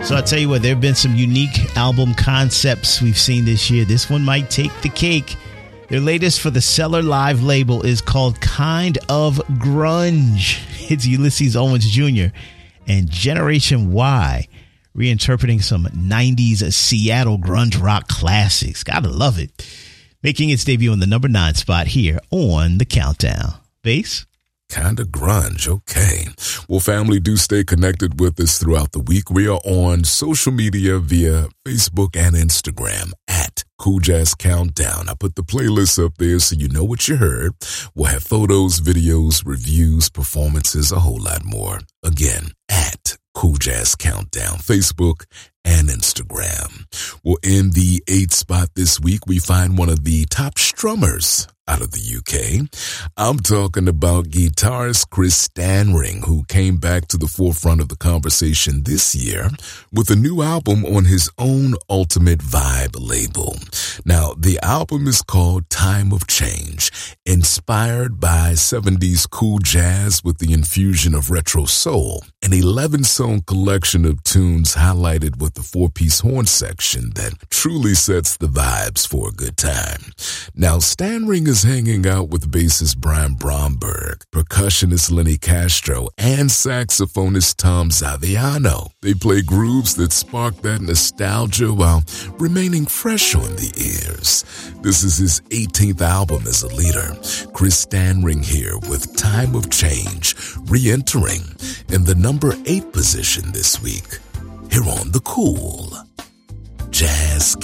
So I tell you what, there have been some unique album concepts we've seen this year. This one might take the cake. Their latest for the Cellar Live label is called Kind of Grunge. It's Ulysses Owens Jr. and Generation Y reinterpreting some 90s Seattle grunge rock classics. Gotta love it. Making its debut in the number 9 spot here on The Countdown. Bass? Kinda grunge, okay. Well, family, do stay connected with us throughout the week. We are on social media via Facebook and Instagram at Cool Jazz Countdown. I put the playlist up there so you know what you heard. We'll have photos, videos, reviews, performances, a whole lot more. Again, at Cool Jazz Countdown, Facebook and Instagram. Well, in the 8th spot this week, we find one of the top strummers out of the UK. I'm talking about guitarist Chris Stanring, who came back to the forefront of the conversation this year with a new album on his own Ultimate Vibe label. Now, the album is called Time of Change, inspired by 70s cool jazz with the infusion of retro soul, an 11-song collection of tunes highlighted with the 4-piece horn section that truly sets the vibes for a good time. Now, Stanring is hanging out with bassist Brian Bromberg, percussionist Lenny Castro, and saxophonist Tom Zaviano. They play grooves that spark that nostalgia while remaining fresh on the ears. This is his 18th album as a leader. Chris Stanring here with Time of Change, re-entering in the number 8 position this week, here on the Cool Jazz